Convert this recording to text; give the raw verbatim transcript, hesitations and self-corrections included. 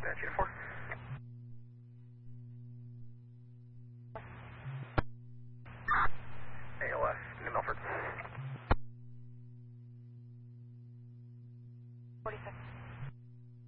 minutes, uniform. A L S, New Milford. forty seconds.